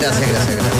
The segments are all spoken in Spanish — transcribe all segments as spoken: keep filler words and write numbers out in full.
Gracias, gracias, gracias.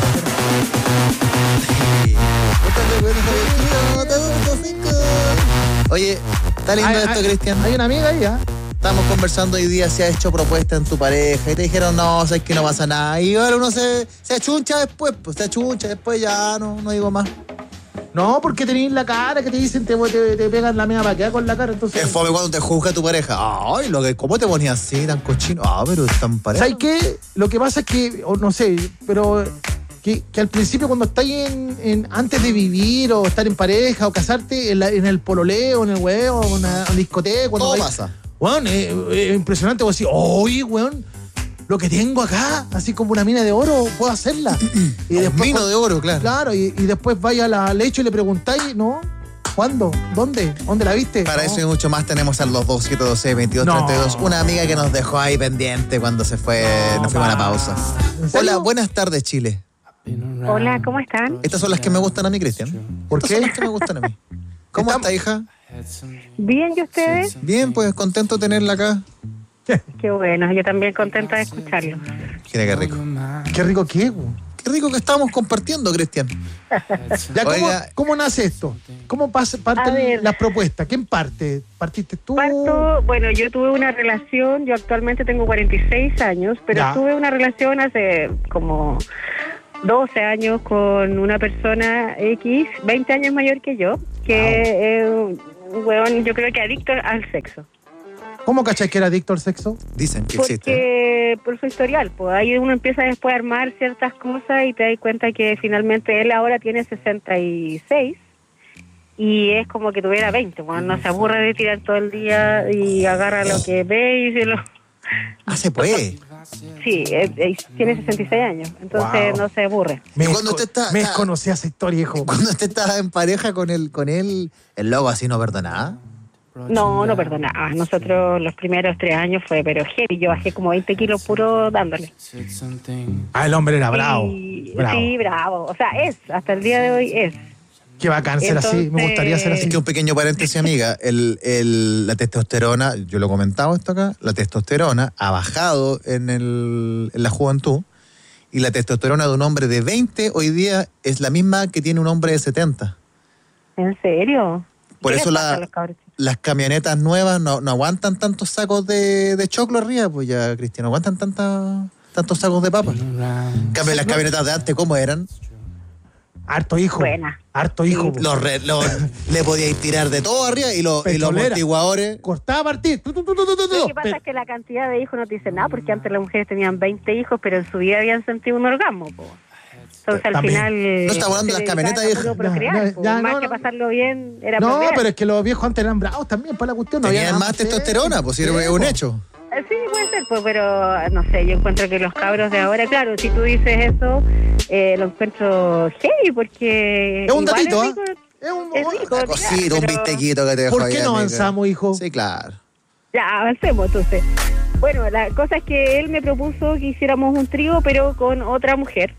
Oye, está lindo Hay- esto, hay- Cristian. Hay una amiga ahí, ¿ah? Estamos conversando hoy día si has hecho propuesta en tu pareja y te dijeron no, sabes que no pasa nada. Y ahora uno se, se achuncha después, pues se achuncha después ya no, no digo más. No, porque tenéis la cara que te dicen, te, te, te pegan la media paqueada con la cara, entonces... Es fome cuando te juzga tu pareja. Ay, lo que, ¿cómo te ponías así, tan cochino? Ah, pero es tan pareja. ¿Sabes qué? Lo que pasa es que, o no sé, pero que, que al principio cuando estáis en, en antes de vivir o estar en pareja o casarte, en, la- en el pololeo, en el huevo, en una, una discoteca, cuando Todo vais- pasa. Weón, es es impresionante. Vos decís, oye, weón, lo que tengo acá, así como una mina de oro, puedo hacerla. Y Un mino cuando- de oro, claro. Claro, y, y después vaya a la leche y le preguntáis, ¿no? ¿Cuándo? ¿Dónde? ¿Dónde la viste? Para No. eso y mucho más tenemos al dos dos siete dos seis, veintidós treinta y dos. No. Una amiga que nos dejó ahí pendiente cuando se fue, No, nos fuimos a la va. pausa. ¿En serio? Hola, buenas tardes, Chile. Hola, ¿cómo están? Estas son las que me gustan a mí, Cristian. ¿Por Estas qué? son las que me gustan a mí. ¿Cómo Estamos- está, hija? ¿Bien y ustedes? Bien, pues contento de tenerla acá. Qué bueno, yo también contenta de escucharlo. Mira qué rico. Qué rico que es, weón. Qué rico que estamos compartiendo, Cristian. Ya, ¿cómo, Oiga. ¿cómo nace esto? ¿Cómo pasa, A parten ver. las propuestas? ¿Quién parte? ¿Partiste tú? Parto, bueno, yo tuve una relación, yo actualmente tengo cuarenta y seis años, pero Ya. tuve una relación hace como doce años con una persona X, veinte años mayor que yo, que es un un weón, yo creo que adicto al sexo. ¿Cómo cachai que era adicto al sexo? Dicen que existe. Porque por su historial, pues ahí uno empieza después a armar ciertas cosas y te das cuenta que finalmente él ahora tiene sesenta y seis y es como que tuviera veinte, bueno, no se aburre de tirar todo el día y agarra lo que ve y se lo... Ah, se puede. Sí, eh, eh, tiene sesenta y seis años, entonces Wow. no se aburre. Me, Y cuando desco- usted está- me está- desconocía esa historia, hijo. Cuando usted estaba en pareja con él, con él, el lobo así no perdonaba. No, no perdonaba. Nosotros los primeros tres años fue, pero heavy. Yo bajé como veinte kilos puro dándole. Ah, el hombre era bravo. Y- bravo. Sí, bravo. O sea, es, hasta el día de hoy es. Qué bacán ser así. Me Entonces- gustaría ser Es así. que un pequeño paréntesis, amiga. El, el- la testosterona, yo lo he comentado esto acá, la testosterona ha bajado en, el, en la juventud y la testosterona de un hombre de veinte hoy día es la misma que tiene un hombre de setenta. ¿En serio? Por ¿Qué eso les pasa la- a los cabros chicos? Las camionetas nuevas no, no aguantan tantos sacos de, de choclo arriba, pues ya, Cristian, no aguantan tanta, tantos sacos de papa. En cambio, las camionetas de antes, ¿cómo eran? Harto hijo. Buena. Harto hijo. po. Los, re- los- le podíais tirar de todo arriba y, los- y los Petrolera. amortiguadores. Cortaba a partir. Tu, tu, tu, tu, tu, tu. Lo que pasa es que la cantidad de hijos no te dice nada, porque antes las mujeres tenían veinte hijos, pero en su vida habían sentido un orgasmo, po. Entonces al También. final... No estamos hablando de las camionetas, viejas. hija. Procrear, Ya, po. ya, Más no, que no. pasarlo bien, era No, procrear. pero es que los viejos antes eran bravos también para la cuestión. No había Tenían nada más que hacer. testosterona, pues si era Sí, un po. hecho. Eh, Sí, puede ser, pues, pero no sé, yo encuentro que los cabros de ahora, claro, si tú dices eso, eh, lo encuentro heavy, porque... Es un igual datito, es ¿ah? rico, Es un... es rico, Una claro, cosita, un pero- bistequito que te dejó ¿Por ahí, qué no amiga. avanzamos, hijo? Sí, claro. Ya, avancemos entonces. Bueno, la cosa es que él me propuso que hiciéramos un trío, pero con otra mujer,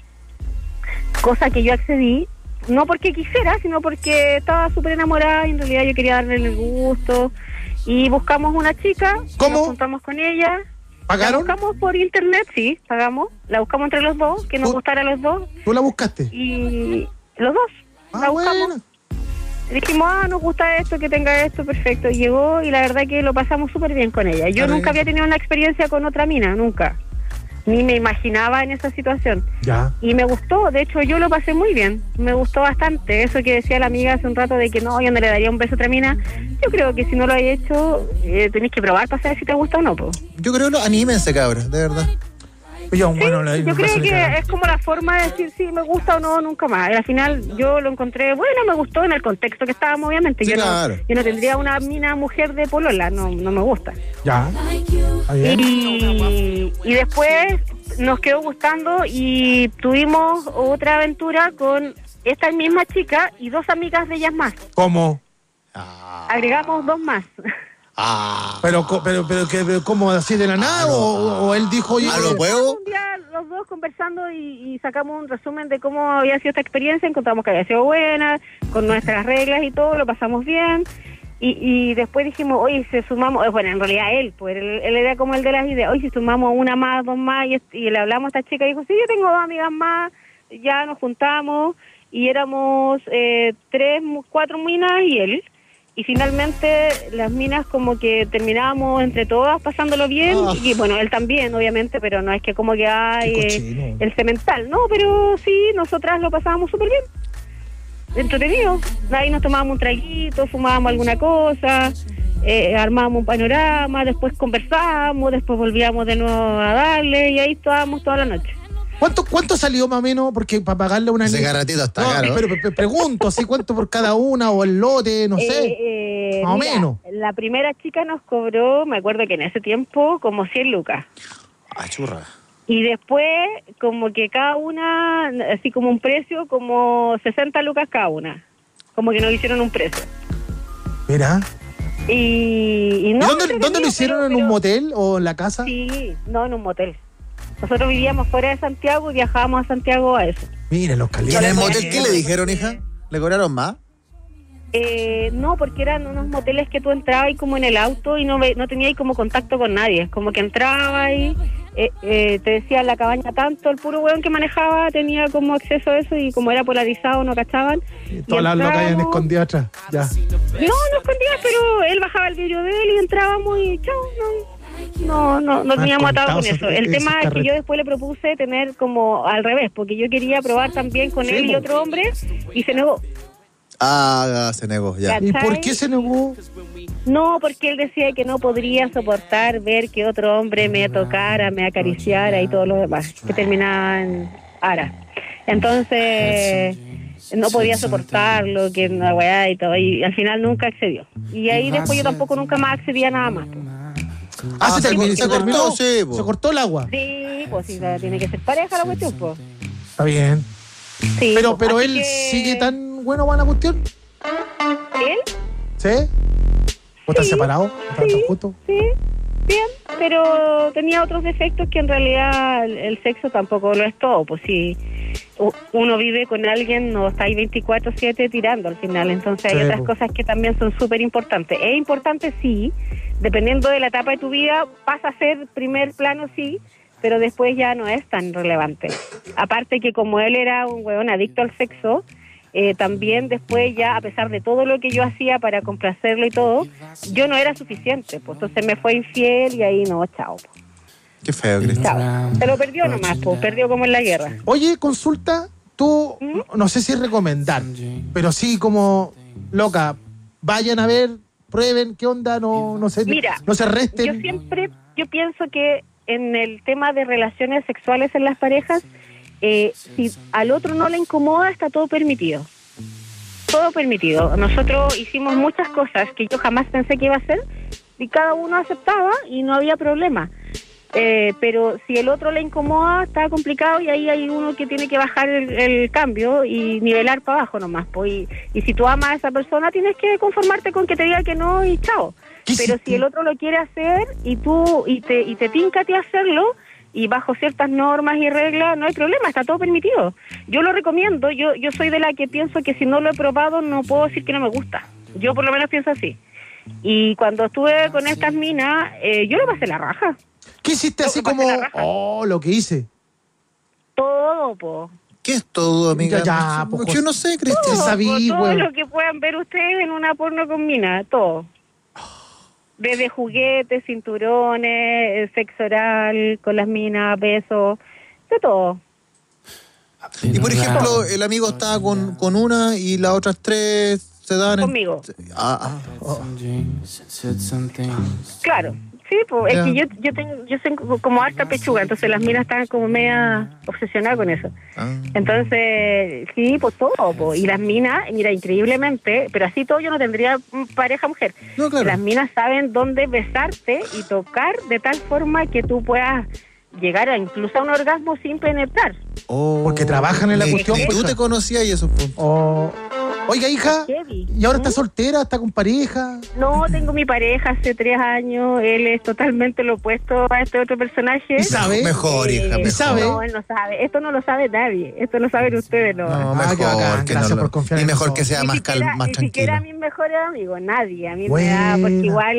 cosa que yo accedí, no porque quisiera, sino porque estaba súper enamorada y en realidad yo quería darle el gusto, y buscamos una chica, ¿Cómo? nos juntamos con ella. ¿Pagaron? La buscamos por internet, sí, pagamos. La buscamos entre los dos, que nos ¿Tú- gustara a los dos. ¿Tú la buscaste? Y los dos, Ah, la buscamos. bueno. Dijimos, ah, nos gusta esto, que tenga esto, perfecto. Llegó y la verdad que lo pasamos súper bien con ella. Yo Está nunca bien. había tenido una experiencia con otra mina, nunca. Ni me imaginaba en esa situación. Ya. Y me gustó, de hecho yo lo pasé muy bien, me gustó bastante. Eso que decía la amiga hace un rato de que no, yo no le daría un beso a otra mina. Yo creo que si no lo hay hecho, eh, tenés que probar para saber si te gusta o no, po. Yo creo que no, anímense, cabros, de verdad. Yo, Sí, bueno, le- yo me creo parece que cagado. es como la forma de decir si me gusta o no, nunca más. Y al final yo lo encontré, bueno, me gustó en el contexto que estábamos, obviamente. Sí, yo, claro. no, yo no tendría una mina mujer de polola, no, no me gusta. Ya. Está bien. Y, y después nos quedó gustando y tuvimos otra aventura con esta misma chica y dos amigas de ellas más. ¿Cómo? Ah, Agregamos dos más. ah. Pero, co- pero, pero, que, pero ¿cómo? ¿Así de la nada? no. o, o él dijo, oye, ¿A lo puedo? Un día los dos conversando y, y sacamos un resumen de cómo había sido esta experiencia, encontramos que había sido buena, con nuestras reglas y todo, lo pasamos bien. Y, y después dijimos, oye, si sumamos, eh, bueno, en realidad él, pues él, él era como el de las ideas, oye, si sumamos una más, dos más, y, y le hablamos a esta chica y dijo, sí, yo tengo dos amigas más, ya nos juntamos, y éramos eh, tres, cuatro minas y él, y finalmente las minas como que terminábamos entre todas pasándolo bien, Oh. y bueno, él también, obviamente, pero no es que como que hay Qué eh, cochino. el cemental, no, pero sí, nosotras lo pasábamos súper bien. Entretenido. Ahí nos tomábamos un traguito, fumábamos alguna cosa, eh, armábamos un panorama, después conversábamos, después volvíamos de nuevo a darle y ahí estábamos toda la noche. ¿Cuánto, ¿Cuánto salió más o menos? Porque para pagarle a una Ese niña- garratito está No, caro. pero pe- pregunto, ¿así cuánto por cada una o el lote? No sé. Eh, eh, más o mira, menos. La primera chica nos cobró, me acuerdo que en ese tiempo, como cien lucas. Ah, churra. Y después, como que cada una, así como un precio, como sesenta lucas cada una. Como que nos hicieron un precio. Mira. Y, y ¿Y no, dónde, entretenido, ¿Dónde lo hicieron? pero- ¿En un pero- motel o en la casa? Sí, no, en un motel. Nosotros vivíamos fuera de Santiago y viajábamos a Santiago a eso. Mira, los ¿Y calientes. en el le motel voy a qué le decir, dijeron, porque- hija? ¿Le cobraron más? Eh, no, porque eran unos moteles que tú entrabas y como en el auto y no ve, no tenías como contacto con nadie. Como que entrabas y eh, eh, te decía la cabaña tanto, el puro hueón que manejaba tenía como acceso a eso y como era polarizado no cachaban. Y todas las locas hayan entrábamos- escondido atrás. Ya. No, no escondía, pero él bajaba el vidrio de él y entrábamos y chao, no, no, no, no Me teníamos han atado con contado eso. esos- El esos tema es que carretes. yo después le propuse tener como al revés, porque yo quería probar también con Sí, él y po. otro hombre y se negó. Ah, se negó, ya. Ya. ¿Y por qué se negó? No, porque él decía que no podría soportar ver que otro hombre me tocara, me acariciara y todo lo demás, que terminaba en ara. Entonces, no podía soportarlo, que una weá y todo, y al final nunca accedió. Y ahí después yo tampoco nunca más accedía a nada más. Ah, se, se terminó, cor- se se cortó, terminó. sí, po. Se cortó el agua. Sí, pues sí, tiene que ser pareja la cuestión, pues. Está bien. Sí, Pero, pues, pero así él que- sigue tan bueno para la cuestión. ¿Él? ¿Sí? ¿O están Sí, separados? ¿O están sí. juntos? Sí, bien, pero tenía otros defectos que en realidad el, el sexo tampoco lo es todo, pues si u- uno vive con alguien no está ahí veinticuatro siete tirando al final, entonces hay Sí, otras pues. cosas que también son súper importantes. Es importante sí, dependiendo de la etapa de tu vida pasa a ser primer plano sí, pero después ya no es tan relevante. Aparte que como él era un huevón adicto al sexo, eh, también después ya, a pesar de todo lo que yo hacía para complacerlo y todo, yo no era suficiente, pues entonces me fue infiel y ahí no, chao. Pues. Qué feo, Cristian. Chao. Se lo perdió nomás, pues, perdió como en la guerra. Oye, consulta, tú, ¿Mm? no, no sé si recomendar, pero sí como, loca, vayan a ver, prueben, qué onda, no, no se, Mira, no se Yo resten. siempre, yo pienso que en el tema de relaciones sexuales en las parejas, eh, si al otro no le incomoda, está todo permitido. Todo permitido. Nosotros hicimos muchas cosas que yo jamás pensé que iba a hacer y cada uno aceptaba y no había problema. Eh, pero si el otro le incomoda, está complicado y ahí hay uno que tiene que bajar el, el cambio y nivelar para abajo nomás. Pues, y, y si tú amas a esa persona, tienes que conformarte con que te diga que no y chao. ¿Qué Pero hiciste? si el otro lo quiere hacer y tú y te y te tinca a ti hacerlo y bajo ciertas normas y reglas, no hay problema, está todo permitido. Yo lo recomiendo, yo yo soy de la que pienso que si no lo he probado no puedo decir que no me gusta. Yo por lo menos pienso así. Y cuando estuve con estas minas, eh, yo lo pasé la raja. ¿Qué hiciste No, así me pasé como, la raja. oh, lo que hice? Todo, po. ¿Qué es todo, amiga? Ya, ya, pues, Yo no sé, Cristian. Todo. sabí, po, todo weón. lo que puedan ver ustedes en una porno con mina, todo. Desde juguetes, cinturones, eh, sexo oral, con las minas, besos, de todo. Y por ejemplo, el amigo estaba con, con una y las otras tres se dan. en- Conmigo. Ah, ah, oh. Claro, sí, pues Ya. es que yo, yo tengo, yo tengo como harta pechuga, entonces las minas están como media obsesionadas con eso. Ah. Entonces, sí, pues todo, pues. Y las minas, mira, increíblemente, pero así todo yo no tendría mm, pareja mujer. No, claro. Las minas saben dónde besarte y tocar de tal forma que tú puedas llegar a incluso a un orgasmo sin penetrar. Oh. Porque trabajan en la Ni- cuestión, ni pues, tú te conocías y eso fue. Oh, Oiga, hija, heavy. ¿y ahora ¿Mm? está soltera? ¿Está con pareja? No, tengo mi pareja hace tres años. Él es totalmente lo opuesto a este otro personaje. ¿Y sabe? Mejor, hija, Eh, mejor. ¿Y sabe? No, él no sabe. Esto no lo sabe nadie. Esto lo saben ustedes, ¿no? No, Ah, mejor qué bacán. que Gracias no lo- por confiar y en mejor nosotros. que sea Ni más siquiera- calma, más Ni tranquilo. siquiera a mis mejores amigos, nadie. A mí Buena. me da, porque igual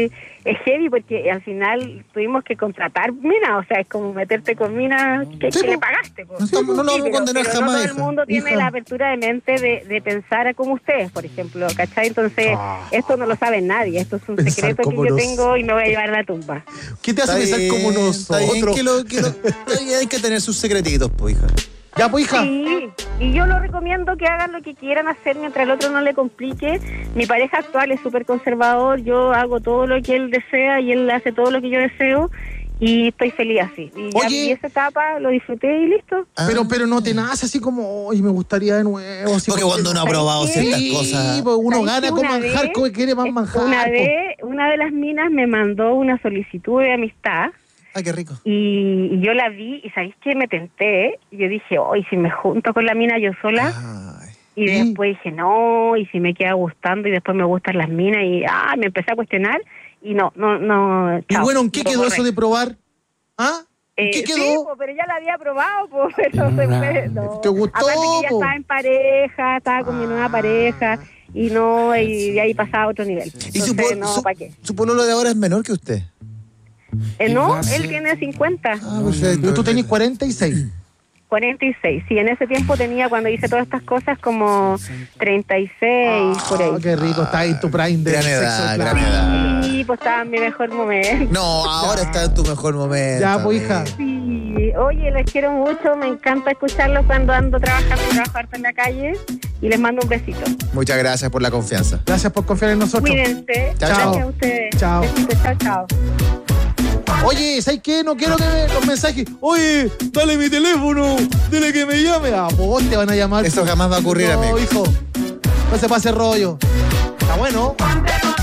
es heavy, porque al final tuvimos que contratar mina, o sea, es como meterte con mina que, Sí, que po. le pagaste. Po. No estamos- no lo Sí, vamos a pero- condenar pero jamás, No todo el hija. mundo tiene Hija. la apertura de mente de, de pensar a como ustedes, por ejemplo, ¿cachai? Entonces, Ah. esto no lo sabe nadie, esto es un Pensar secreto que como yo nos- tengo y me voy a llevar a la tumba. ¿Qué te hace Está pensar bien, como está bien nosotros? que lo- que lo- está bien, hay que tener sus secretitos, pues, hija. Ya, pues, hija. Sí, y yo lo recomiendo que hagan lo que quieran hacer mientras el otro no le complique. Mi pareja actual es súper conservador, yo hago todo lo que él desea y él hace todo lo que yo deseo y estoy feliz así. Y ya Oye. viví esa etapa, lo disfruté y listo. Ah, Pero, pero no te nace así como, oye, me gustaría de nuevo. Así porque cuando uno ha ¿sabes probado qué? ciertas Sí, cosas. pues uno ¿Sabes gana que con una manjar, vez- como que quiere más eh, manjar. Una po. vez, una de las minas me mandó una solicitud de amistad Ay, qué rico. y, y yo la vi y ¿sabéis qué? Me tenté. Y yo dije, hoy si me junto con la mina yo sola. Ay. Y Sí. después dije, no, y si me queda gustando y después me gustan las minas y ah, me empecé a cuestionar y no, no, no. Y chao, bueno, ¿en qué lo quedó borré. eso de probar? ¿Ah? ¿En Eh, qué Sí, quedó? po, pero ya la había probado, po, pero se fue, no. ¿Te gustó, Aparte que ya po? estaba en pareja, estaba con mi nueva pareja y no, y de ahí pasaba a otro nivel. ¿Y su, Entonces, pol- no, su, ¿para qué? su pololo de ahora es menor que usted? Eh, no, él tiene cincuenta. Ah, perfecto. Tú tenés cuarenta y seis. cuarenta y seis. Sí, en ese tiempo tenía, cuando hice todas estas cosas, como treinta y seis, por ahí. Oh, qué rico, está en tu prime de Gran sexo. edad, claro. gran edad. Sí, pues estaba en mi mejor momento. No, ahora está en tu mejor momento. Ya, pues, hija. amigo. Sí, oye, les quiero mucho, me encanta escucharlos cuando ando trabajando y trabajo harto en la calle y les mando un besito. Muchas gracias por la confianza. Gracias por confiar en nosotros. Cuídense. Chao, Gracias chao. a ustedes. Chao. Besitos, chao, chao. Oye, ¿sabes qué? No quiero que me, los mensajes. Oye, dale mi teléfono, dile que me llame. Ah, pues vos te van a llamar. Eso jamás va a ocurrir, no, amigo. hijo. No se pase rollo. Está bueno.